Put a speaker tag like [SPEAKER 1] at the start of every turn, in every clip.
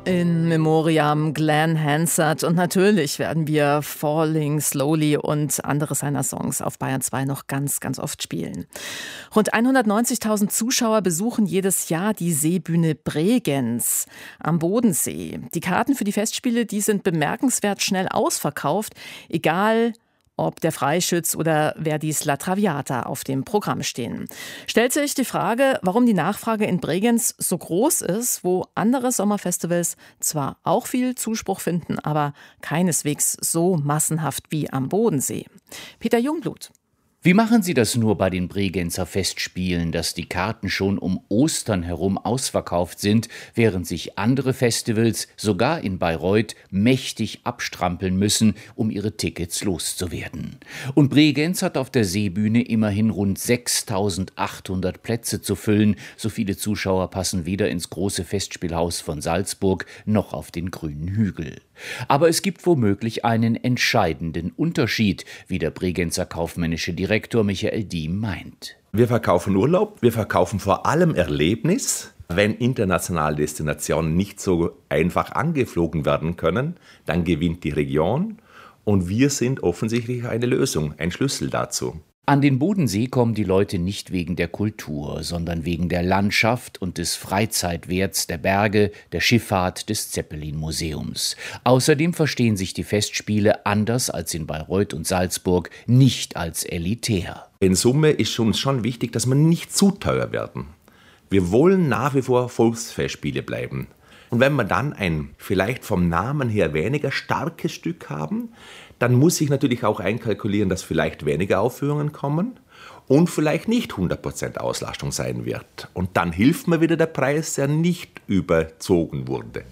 [SPEAKER 1] In Memoriam Glenn Hansard und natürlich werden wir Falling Slowly und andere seiner Songs auf Bayern 2 noch ganz, ganz oft spielen. Rund 190.000 Zuschauer besuchen jedes Jahr die Seebühne Bregenz am Bodensee. Die Karten für die Festspiele, die sind bemerkenswert schnell ausverkauft, egal ob der Freischütz oder Verdis La Traviata auf dem Programm stehen. Stellt sich die Frage, warum die Nachfrage in Bregenz so groß ist, wo andere Sommerfestivals zwar auch viel Zuspruch finden, aber keineswegs so massenhaft wie am Bodensee. Peter Jungblut.
[SPEAKER 2] Wie machen Sie das nur bei den Bregenzer Festspielen, dass die Karten schon um Ostern herum ausverkauft sind, während sich andere Festivals, sogar in Bayreuth, mächtig abstrampeln müssen, um ihre Tickets loszuwerden? Und Bregenz hat auf der Seebühne immerhin rund 6.800 Plätze zu füllen. So viele Zuschauer passen weder ins große Festspielhaus von Salzburg noch auf den grünen Hügel. Aber es gibt womöglich einen entscheidenden Unterschied, wie der Bregenzer kaufmännische Direktor Michael Diem meint.
[SPEAKER 3] Wir verkaufen Urlaub, wir verkaufen vor allem Erlebnis. Wenn internationale Destinationen nicht so einfach angeflogen werden können, dann gewinnt die Region und wir sind offensichtlich eine Lösung, ein Schlüssel dazu.
[SPEAKER 2] An den Bodensee kommen die Leute nicht wegen der Kultur, sondern wegen der Landschaft und des Freizeitwerts der Berge, der Schifffahrt, des Zeppelin-Museums. Außerdem verstehen sich die Festspiele anders als in Bayreuth und Salzburg nicht als elitär.
[SPEAKER 3] In Summe ist uns schon wichtig, dass wir nicht zu teuer werden. Wir wollen nach wie vor Volksfestspiele bleiben. Und wenn wir dann ein vielleicht vom Namen her weniger starkes Stück haben, dann muss ich natürlich auch einkalkulieren, dass vielleicht weniger Aufführungen kommen und vielleicht nicht 100% Auslastung sein wird. Und dann hilft mir wieder der Preis, der nicht überzogen wurde.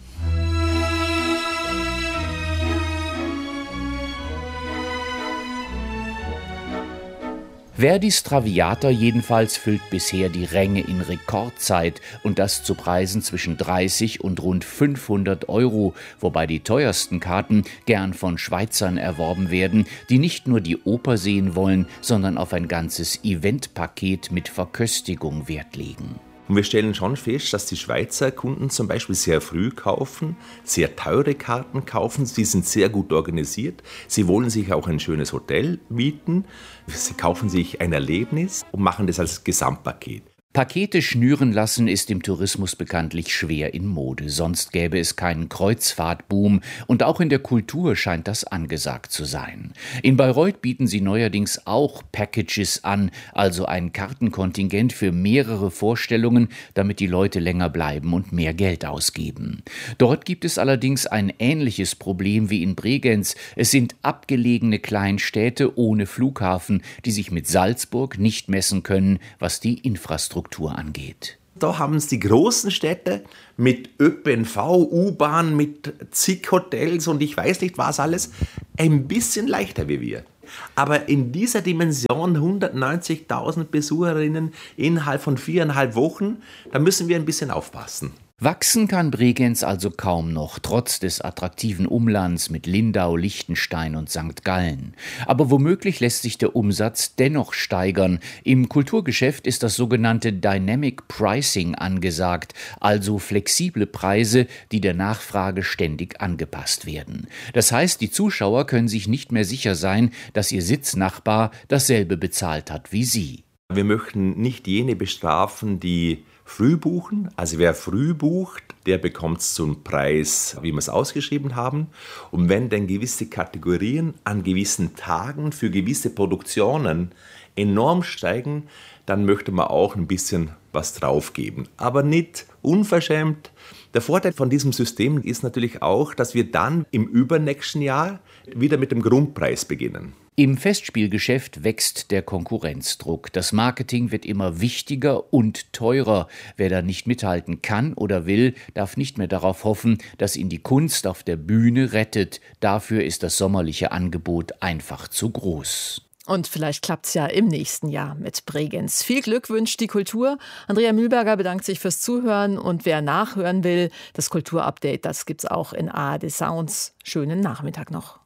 [SPEAKER 2] Verdis Traviata jedenfalls füllt bisher die Ränge in Rekordzeit und das zu Preisen zwischen 30 und rund 500 €, wobei die teuersten Karten gern von Schweizern erworben werden, die nicht nur die Oper sehen wollen, sondern auf ein ganzes Eventpaket mit Verköstigung Wert legen.
[SPEAKER 3] Und wir stellen schon fest, dass die Schweizer Kunden zum Beispiel sehr früh kaufen, sehr teure Karten kaufen, sie sind sehr gut organisiert, sie wollen sich auch ein schönes Hotel mieten, sie kaufen sich ein Erlebnis und machen das als Gesamtpaket.
[SPEAKER 2] Pakete schnüren lassen ist im Tourismus bekanntlich schwer in Mode, sonst gäbe es keinen Kreuzfahrtboom und auch in der Kultur scheint das angesagt zu sein. In Bayreuth bieten sie neuerdings auch Packages an, also ein Kartenkontingent für mehrere Vorstellungen, damit die Leute länger bleiben und mehr Geld ausgeben. Dort gibt es allerdings ein ähnliches Problem wie in Bregenz. Es sind abgelegene Kleinstädte ohne Flughafen, die sich mit Salzburg nicht messen können, was die Infrastruktur angeht.
[SPEAKER 3] Da haben es die großen Städte mit ÖPNV, U-Bahn, mit zig Hotels und ich weiß nicht was alles, ein bisschen leichter wie wir. Aber in dieser Dimension 190.000 Besucherinnen innerhalb von 4,5 Wochen, da müssen wir ein bisschen aufpassen.
[SPEAKER 2] Wachsen kann Bregenz also kaum noch, trotz des attraktiven Umlands mit Lindau, Liechtenstein und St. Gallen. Aber womöglich lässt sich der Umsatz dennoch steigern. Im Kulturgeschäft ist das sogenannte Dynamic Pricing angesagt, also flexible Preise, die der Nachfrage ständig angepasst werden. Das heißt, die Zuschauer können sich nicht mehr sicher sein, dass ihr Sitznachbar dasselbe bezahlt hat wie sie.
[SPEAKER 3] Wir möchten nicht jene bestrafen, die früh buchen. Also wer früh bucht, der bekommt es zum Preis, wie wir es ausgeschrieben haben. Und wenn dann gewisse Kategorien an gewissen Tagen für gewisse Produktionen enorm steigen, dann möchte man auch ein bisschen was draufgeben. Aber nicht unverschämt. Der Vorteil von diesem System ist natürlich auch, dass wir dann im übernächsten Jahr wieder mit dem Grundpreis beginnen.
[SPEAKER 2] Im Festspielgeschäft wächst der Konkurrenzdruck. Das Marketing wird immer wichtiger und teurer. Wer da nicht mithalten kann oder will, darf nicht mehr darauf hoffen, dass ihn die Kunst auf der Bühne rettet. Dafür ist das sommerliche Angebot einfach zu groß.
[SPEAKER 1] Und vielleicht klappt's ja im nächsten Jahr mit Bregenz. Viel Glück wünscht die Kultur. Andrea Mühlberger bedankt sich fürs Zuhören. Und wer nachhören will, das Kulturupdate, das gibt's auch in ARD Sounds. Schönen Nachmittag noch.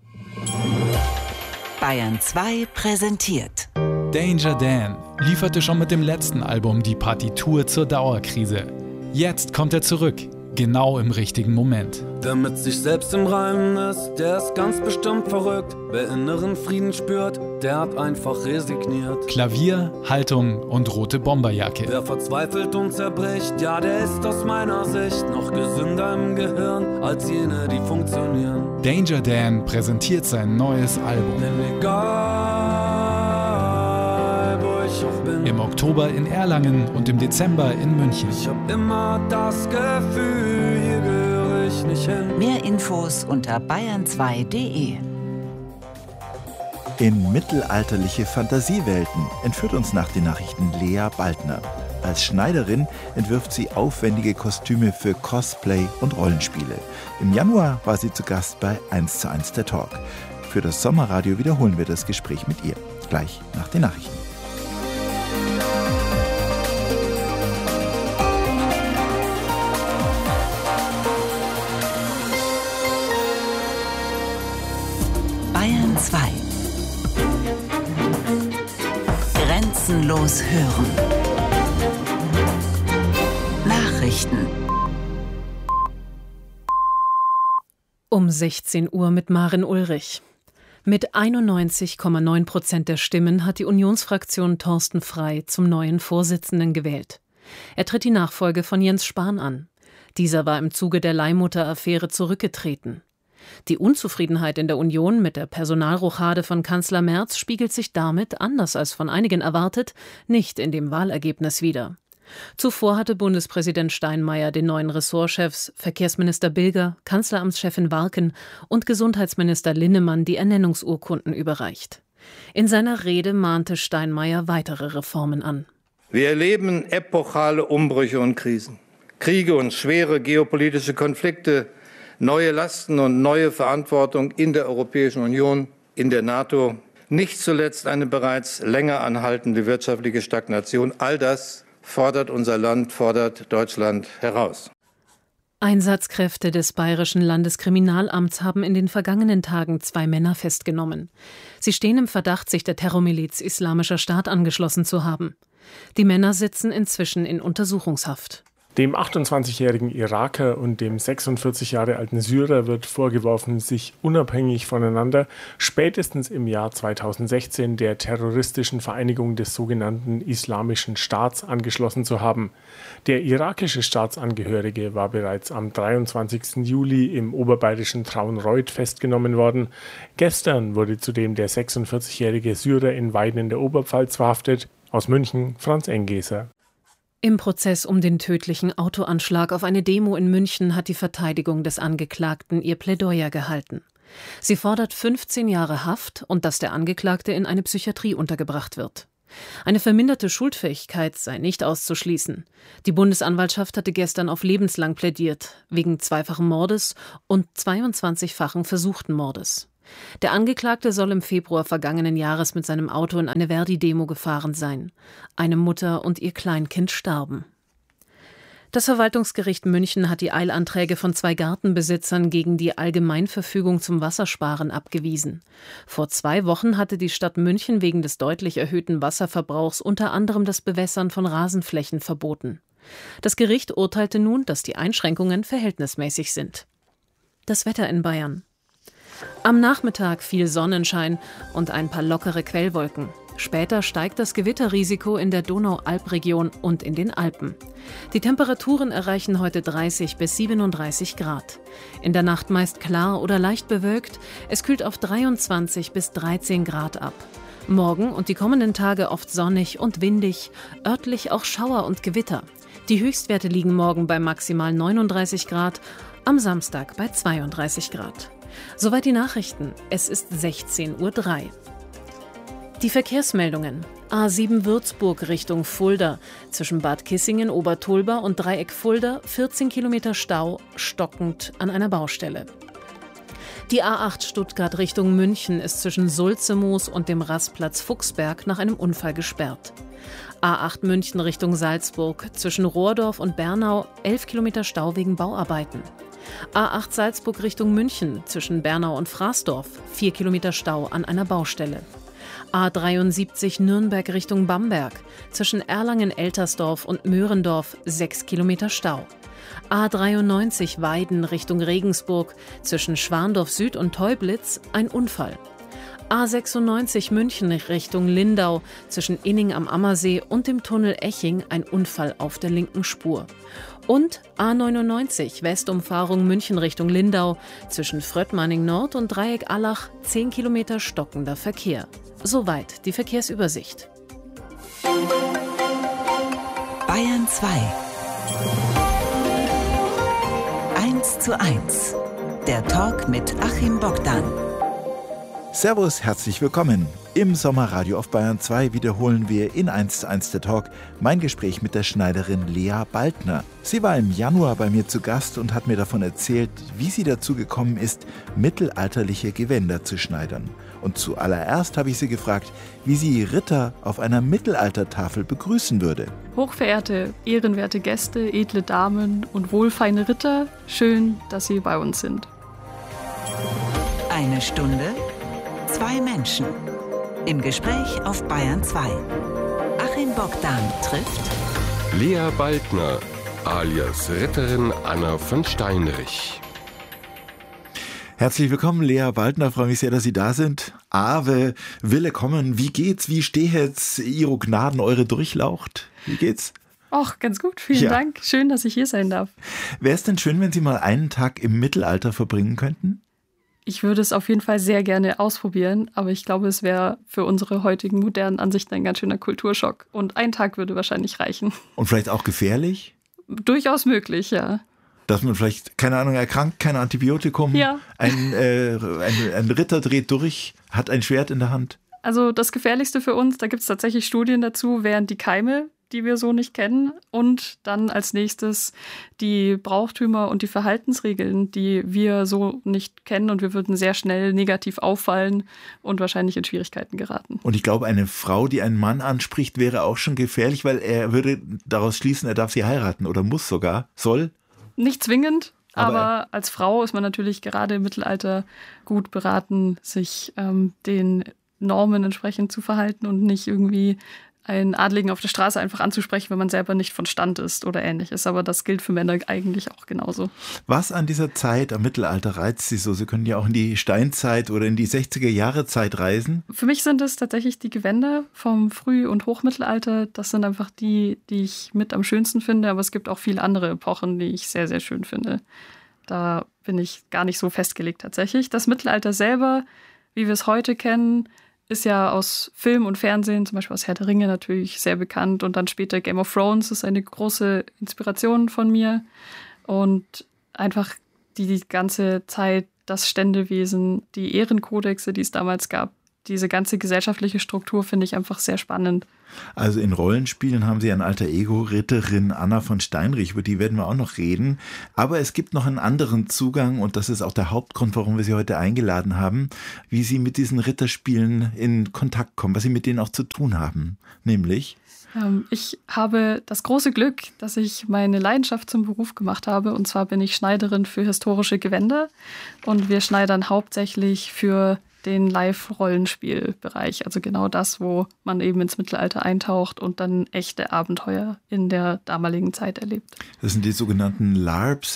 [SPEAKER 4] Bayern 2 präsentiert.
[SPEAKER 5] Danger Dan lieferte schon mit dem letzten Album die Partitur zur Dauerkrise. Jetzt kommt er zurück. genau im richtigen Moment.
[SPEAKER 6] Wer mit sich selbst im Reinen ist, der ist ganz bestimmt verrückt. Wer inneren Frieden spürt, der hat einfach resigniert.
[SPEAKER 5] Klavier, Haltung und rote Bomberjacke.
[SPEAKER 6] Wer verzweifelt und zerbricht, ja, der ist aus meiner Sicht noch gesünder im Gehirn als jene, die funktionieren.
[SPEAKER 5] Danger Dan präsentiert sein neues Album.
[SPEAKER 6] Denn egal, wo ich auch bin,
[SPEAKER 5] Im Oktober in Erlangen und im Dezember in München.
[SPEAKER 6] ich hab immer das Gefühl, hier gehöre ich nicht hin.
[SPEAKER 4] Mehr Infos unter bayern2.de.
[SPEAKER 7] In mittelalterliche Fantasiewelten entführt uns nach den Nachrichten Lea Baldner. Als Schneiderin entwirft sie aufwendige Kostüme für Cosplay und Rollenspiele. Im Januar war sie zu Gast bei 1:1 der Talk. Für das Sommerradio wiederholen wir das Gespräch mit ihr. Gleich nach den Nachrichten.
[SPEAKER 4] Bayern 2. Grenzenlos hören. Nachrichten.
[SPEAKER 8] Um 16 Uhr mit Maren Ulrich. Mit 91,9% der Stimmen hat die Unionsfraktion Thorsten Frey zum neuen Vorsitzenden gewählt. Er tritt die Nachfolge von Jens Spahn an. Dieser war im Zuge der Leihmutter-Affäre zurückgetreten. Die Unzufriedenheit in der Union mit der Personalrochade von Kanzler Merz spiegelt sich damit, anders als von einigen erwartet, nicht in dem Wahlergebnis wider. Zuvor hatte Bundespräsident Steinmeier den neuen Ressortchefs Verkehrsminister Bilger, Kanzleramtschefin Warken und Gesundheitsminister Linnemann die Ernennungsurkunden überreicht. In seiner Rede mahnte Steinmeier weitere Reformen an.
[SPEAKER 9] Wir erleben epochale Umbrüche und Krisen. Kriege und schwere geopolitische Konflikte, neue Lasten und neue Verantwortung in der Europäischen Union, in der NATO, nicht zuletzt eine bereits länger anhaltende wirtschaftliche Stagnation. All das fordert unser Land, fordert Deutschland heraus.
[SPEAKER 8] Einsatzkräfte des Bayerischen Landeskriminalamts haben in den vergangenen Tagen 2 Männer festgenommen. Sie stehen im Verdacht, sich der Terrormiliz Islamischer Staat angeschlossen zu haben. Die Männer sitzen inzwischen in Untersuchungshaft.
[SPEAKER 10] Dem 28-jährigen Iraker und dem 46 Jahre alten Syrer wird vorgeworfen, sich unabhängig voneinander spätestens im Jahr 2016 der terroristischen Vereinigung des sogenannten Islamischen Staats angeschlossen zu haben. Der irakische Staatsangehörige war bereits am 23. Juli im oberbayerischen Traunreut festgenommen worden. Gestern wurde zudem der 46-jährige Syrer in Weiden in der Oberpfalz verhaftet. Aus München Franz Engeser.
[SPEAKER 8] Im Prozess um den tödlichen Autoanschlag auf eine Demo in München hat die Verteidigung des Angeklagten ihr Plädoyer gehalten. Sie fordert 15 Jahre Haft und dass der Angeklagte in eine Psychiatrie untergebracht wird. Eine verminderte Schuldfähigkeit sei nicht auszuschließen. Die Bundesanwaltschaft hatte gestern auf lebenslang plädiert, wegen zweifachen Mordes und 22-fachen versuchten Mordes. Der Angeklagte soll im Februar vergangenen Jahres mit seinem Auto in eine Verdi-Demo gefahren sein. Eine Mutter und ihr Kleinkind starben. Das Verwaltungsgericht München hat die Eilanträge von 2 Gartenbesitzern gegen die Allgemeinverfügung zum Wassersparen abgewiesen. Vor 2 Wochen hatte die Stadt München wegen des deutlich erhöhten Wasserverbrauchs unter anderem das Bewässern von Rasenflächen verboten. Das Gericht urteilte nun, dass die Einschränkungen verhältnismäßig sind. Das Wetter in Bayern. Am Nachmittag viel Sonnenschein und ein paar lockere Quellwolken. Später steigt das Gewitterrisiko in der Donau-Alp-Region und in den Alpen. Die Temperaturen erreichen heute 30 bis 37 Grad. In der Nacht meist klar oder leicht bewölkt. Es kühlt auf 23 bis 13 Grad ab. Morgen und die kommenden Tage oft sonnig und windig, örtlich auch Schauer und Gewitter. Die Höchstwerte liegen morgen bei maximal 39 Grad, am Samstag bei 32 Grad. Soweit die Nachrichten. Es ist 16:03 Uhr. Die Verkehrsmeldungen. A7 Würzburg Richtung Fulda. Zwischen Bad Kissingen, Obertolba und Dreieck Fulda 14 Kilometer Stau, stockend an einer Baustelle. Die A8 Stuttgart Richtung München ist zwischen Sulzemoos und dem Rastplatz Fuchsberg nach einem Unfall gesperrt. A8 München Richtung Salzburg zwischen Rohrdorf und Bernau 11 Kilometer Stau wegen Bauarbeiten. A8 Salzburg Richtung München zwischen Bernau und Fraßdorf 4 Kilometer Stau an einer Baustelle. A73 Nürnberg Richtung Bamberg zwischen Erlangen-Eltersdorf und Möhrendorf 6 Kilometer Stau. A93 Weiden Richtung Regensburg, zwischen Schwandorf Süd und Teublitz ein Unfall. A96 München Richtung Lindau, zwischen Inning am Ammersee und dem Tunnel Eching ein Unfall auf der linken Spur. Und A99 Westumfahrung München Richtung Lindau, zwischen Fröttmanning Nord und Dreieck Allach 10 Kilometer stockender Verkehr. Soweit die Verkehrsübersicht.
[SPEAKER 4] Bayern 2. 1:1. Der Talk mit Achim Bogdan.
[SPEAKER 7] Servus, herzlich willkommen. Im Sommerradio auf Bayern 2 wiederholen wir in 1:1 der Talk mein Gespräch mit der Schneiderin Lea Baltner. Sie war im Januar bei mir zu Gast und hat mir davon erzählt, wie sie dazu gekommen ist, mittelalterliche Gewänder zu schneidern. Und zuallererst habe ich sie gefragt, wie sie Ritter auf einer Mittelaltertafel begrüßen würde.
[SPEAKER 11] Hochverehrte, ehrenwerte Gäste, edle Damen und wohlfeine Ritter, schön, dass Sie bei uns sind.
[SPEAKER 4] 1 Stunde, 2 Menschen. Im Gespräch auf Bayern 2. Achim Bogdan trifft
[SPEAKER 12] Lea Baltner, alias Ritterin Anna von Steinrich.
[SPEAKER 7] Herzlich willkommen, Lea Baltner. Freue mich sehr, dass Sie da sind. Ave, Wille kommen. Wie geht's? Wie steht's? Ihre Gnaden, eure Durchlaucht? Wie geht's?
[SPEAKER 11] Ach, ganz gut. Vielen Dank. Schön, dass ich hier sein darf.
[SPEAKER 7] Wäre es denn schön, wenn Sie mal einen Tag im Mittelalter verbringen könnten?
[SPEAKER 11] Ich würde es auf jeden Fall sehr gerne ausprobieren, aber ich glaube, es wäre für unsere heutigen modernen Ansichten ein ganz schöner Kulturschock. Und ein Tag würde wahrscheinlich reichen.
[SPEAKER 7] Und vielleicht auch gefährlich?
[SPEAKER 11] Durchaus möglich, ja.
[SPEAKER 7] Dass man vielleicht, keine Ahnung, erkrankt, kein Antibiotikum,
[SPEAKER 11] ja.
[SPEAKER 7] Ein Ritter dreht durch, hat ein Schwert in der Hand.
[SPEAKER 11] Also das Gefährlichste für uns, da gibt es tatsächlich Studien dazu, wären die Keime, die wir so nicht kennen. Und dann als nächstes die Brauchtümer und die Verhaltensregeln, die wir so nicht kennen. Und wir würden sehr schnell negativ auffallen und wahrscheinlich in Schwierigkeiten geraten.
[SPEAKER 7] Und ich glaube, eine Frau, die einen Mann anspricht, wäre auch schon gefährlich, weil er würde daraus schließen, er darf sie heiraten oder muss sogar, soll.
[SPEAKER 11] Nicht zwingend, aber als Frau ist man natürlich gerade im Mittelalter gut beraten, sich den Normen entsprechend zu verhalten und nicht irgendwie einen Adligen auf der Straße einfach anzusprechen, wenn man selber nicht von Stand ist oder ähnliches. Aber das gilt für Männer eigentlich auch genauso.
[SPEAKER 7] Was an dieser Zeit, am Mittelalter, reizt Sie so? Sie können ja auch in die Steinzeit oder in die 60er-Jahre-Zeit reisen.
[SPEAKER 11] Für mich sind es tatsächlich die Gewänder vom Früh- und Hochmittelalter. Das sind einfach die ich mit am schönsten finde. Aber es gibt auch viele andere Epochen, die ich sehr, sehr schön finde. Da bin ich gar nicht so festgelegt tatsächlich. Das Mittelalter selber, wie wir es heute kennen, ist ja aus Film und Fernsehen, zum Beispiel aus Herr der Ringe natürlich sehr bekannt. Und dann später Game of Thrones ist eine große Inspiration von mir. Und einfach die ganze Zeit, das Ständewesen, die Ehrenkodexe, die es damals gab, diese ganze gesellschaftliche Struktur finde ich einfach sehr spannend.
[SPEAKER 7] Also in Rollenspielen haben Sie ein alter Ego, Ritterin Anna von Steinrich, über die werden wir auch noch reden. Aber es gibt noch einen anderen Zugang und das ist auch der Hauptgrund, warum wir Sie heute eingeladen haben, wie Sie mit diesen Ritterspielen in Kontakt kommen, was Sie mit denen auch zu tun haben. Nämlich?
[SPEAKER 11] Ich habe das große Glück, dass ich meine Leidenschaft zum Beruf gemacht habe. Und zwar bin ich Schneiderin für historische Gewänder und wir schneidern hauptsächlich für den Live-Rollenspielbereich, also genau das, wo man eben ins Mittelalter eintaucht und dann echte Abenteuer in der damaligen Zeit erlebt.
[SPEAKER 7] Das sind die sogenannten LARPs,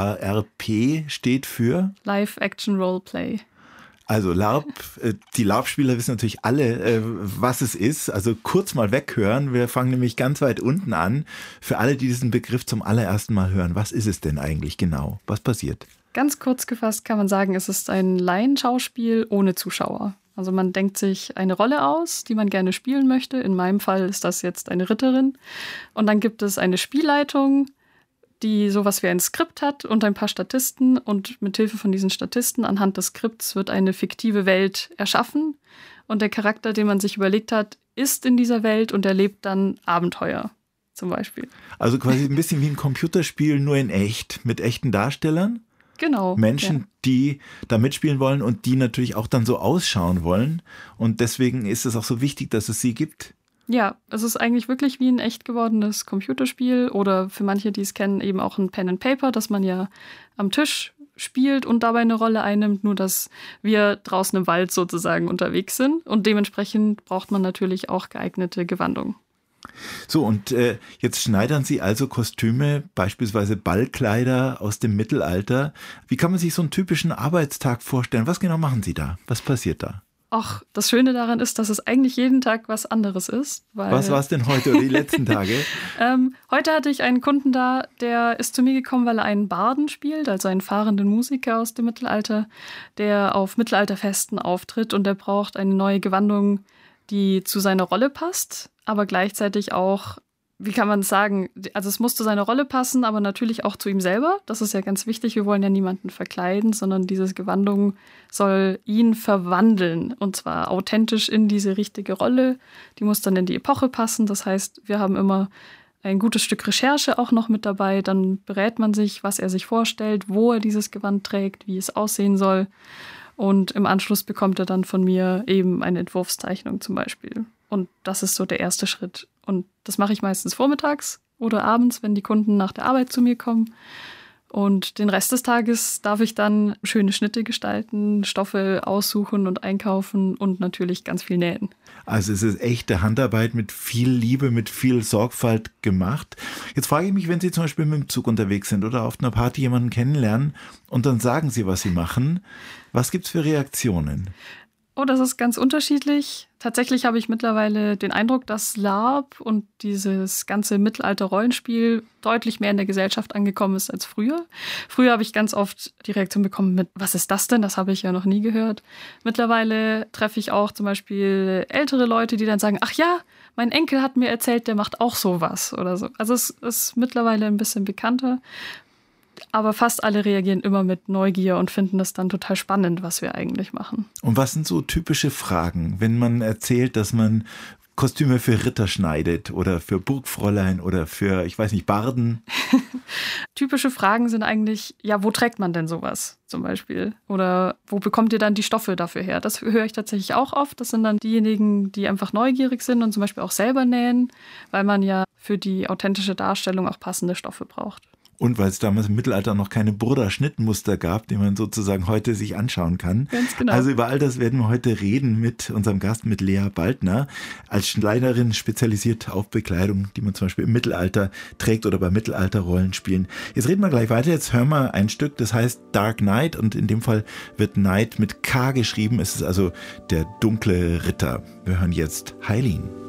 [SPEAKER 7] L-A-R-P steht für?
[SPEAKER 11] Live-Action-Roleplay.
[SPEAKER 7] Also LARP, die LARP-Spieler wissen natürlich alle, was es ist. Also kurz mal weghören, wir fangen nämlich ganz weit unten an. Für alle, die diesen Begriff zum allerersten Mal hören, was ist es denn eigentlich genau? Was passiert?
[SPEAKER 11] Ganz kurz gefasst kann man sagen, es ist ein Laienschauspiel ohne Zuschauer. Also man denkt sich eine Rolle aus, die man gerne spielen möchte. In meinem Fall ist das jetzt eine Ritterin. Und dann gibt es eine Spielleitung, die sowas wie ein Skript hat und ein paar Statisten. Und mit Hilfe von diesen Statisten anhand des Skripts wird eine fiktive Welt erschaffen. Und der Charakter, den man sich überlegt hat, ist in dieser Welt und erlebt dann Abenteuer zum Beispiel.
[SPEAKER 7] Also quasi ein bisschen wie ein Computerspiel, nur in echt, mit echten Darstellern?
[SPEAKER 11] Genau.
[SPEAKER 7] Menschen, die da mitspielen wollen und die natürlich auch dann so ausschauen wollen. Und deswegen ist es auch so wichtig, dass es sie gibt.
[SPEAKER 11] Ja, es ist eigentlich wirklich wie ein echt gewordenes Computerspiel oder für manche, die es kennen, eben auch ein Pen and Paper, das man ja am Tisch spielt und dabei eine Rolle einnimmt, nur dass wir draußen im Wald sozusagen unterwegs sind und dementsprechend braucht man natürlich auch geeignete Gewandung.
[SPEAKER 7] So, und jetzt schneidern Sie also Kostüme, beispielsweise Ballkleider aus dem Mittelalter. Wie kann man sich so einen typischen Arbeitstag vorstellen? Was genau machen Sie da? Was passiert da?
[SPEAKER 11] Ach, das Schöne daran ist, dass es eigentlich jeden Tag was anderes ist.
[SPEAKER 7] Was war es denn heute oder die letzten Tage?
[SPEAKER 11] Heute hatte ich einen Kunden da, der ist zu mir gekommen, weil er einen Barden spielt, also einen fahrenden Musiker aus dem Mittelalter, der auf Mittelalterfesten auftritt und der braucht eine neue Gewandung, die zu seiner Rolle passt, aber gleichzeitig auch, wie kann man es sagen, also es muss zu seiner Rolle passen, aber natürlich auch zu ihm selber. Das ist ja ganz wichtig, wir wollen ja niemanden verkleiden, sondern diese Gewandung soll ihn verwandeln und zwar authentisch in diese richtige Rolle. Die muss dann in die Epoche passen, das heißt, wir haben immer ein gutes Stück Recherche auch noch mit dabei, dann berät man sich, was er sich vorstellt, wo er dieses Gewand trägt, wie es aussehen soll. Und im Anschluss bekommt er dann von mir eben eine Entwurfszeichnung zum Beispiel. Und das ist so der erste Schritt. Und das mache ich meistens vormittags oder abends, wenn die Kunden nach der Arbeit zu mir kommen. Und den Rest des Tages darf ich dann schöne Schnitte gestalten, Stoffe aussuchen und einkaufen und natürlich ganz viel nähen.
[SPEAKER 7] Also es ist echte Handarbeit mit viel Liebe, mit viel Sorgfalt gemacht. Jetzt frage ich mich, wenn Sie zum Beispiel mit dem Zug unterwegs sind oder auf einer Party jemanden kennenlernen und dann sagen Sie, was Sie machen, was gibt es für Reaktionen?
[SPEAKER 11] Oh, das ist ganz unterschiedlich. Tatsächlich habe ich mittlerweile den Eindruck, dass LARP und dieses ganze Mittelalter-Rollenspiel deutlich mehr in der Gesellschaft angekommen ist als früher. Früher habe ich ganz oft die Reaktion bekommen mit, was ist das denn? Das habe ich ja noch nie gehört. Mittlerweile treffe ich auch zum Beispiel ältere Leute, die dann sagen, ach ja, mein Enkel hat mir erzählt, der macht auch sowas oder so. Also es ist mittlerweile ein bisschen bekannter. Aber fast alle reagieren immer mit Neugier und finden das dann total spannend, was wir eigentlich machen.
[SPEAKER 7] Und was sind so typische Fragen, wenn man erzählt, dass man Kostüme für Ritter schneidet oder für Burgfräulein oder für, ich weiß nicht, Barden?
[SPEAKER 11] Typische Fragen sind eigentlich, ja, wo trägt man denn sowas zum Beispiel? Oder wo bekommt ihr dann die Stoffe dafür her? Das höre ich tatsächlich auch oft. Das sind dann diejenigen, die einfach neugierig sind und zum Beispiel auch selber nähen, weil man ja für die authentische Darstellung auch passende Stoffe braucht.
[SPEAKER 7] Und weil es damals im Mittelalter noch keine Burda-Schnittmuster gab, die man sozusagen heute sich anschauen kann.
[SPEAKER 11] Ganz genau.
[SPEAKER 7] Also über all das werden wir heute reden mit unserem Gast, mit Lea Baltner, als Schneiderin spezialisiert auf Bekleidung, die man zum Beispiel im Mittelalter trägt oder bei Mittelalter-Rollenspielen. Jetzt reden wir gleich weiter, jetzt hören wir ein Stück, das heißt Dark Knight und in dem Fall wird Knight mit K geschrieben. Es ist also der dunkle Ritter. Wir hören jetzt Heilin.